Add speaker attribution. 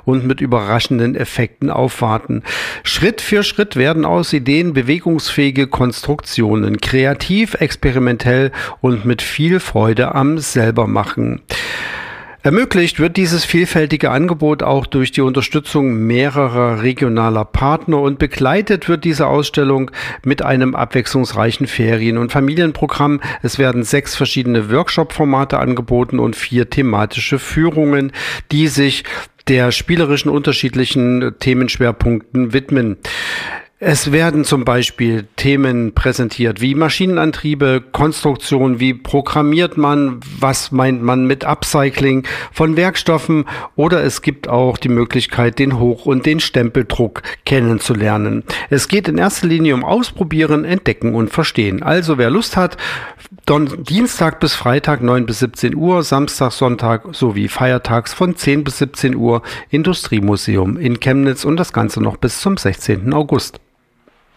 Speaker 1: und mit überraschenden Effekten aufwarten. Schritt für Schritt werden aus Ideen bewegungsfähige Konstruktionen, kreativ, experimentell und mit viel Freude am Selbermachen. Ermöglicht wird dieses vielfältige Angebot auch durch die Unterstützung mehrerer regionaler Partner und begleitet wird diese Ausstellung mit einem abwechslungsreichen Ferien- und Familienprogramm. Es werden 6 verschiedene Workshop-Formate angeboten und 4 thematische Führungen, die sich der spielerischen unterschiedlichen Themenschwerpunkten widmen. Es werden zum Beispiel Themen präsentiert wie Maschinenantriebe, Konstruktion, wie programmiert man, was meint man mit Upcycling von Werkstoffen, oder es gibt auch die Möglichkeit, den Hoch- und den Stempeldruck kennenzulernen. Es geht in erster Linie um Ausprobieren, Entdecken und Verstehen. Also wer Lust hat, Dienstag bis Freitag 9 bis 17 Uhr, Samstag, Sonntag sowie feiertags von 10 bis 17 Uhr Industriemuseum in Chemnitz und das Ganze noch bis zum 16. August.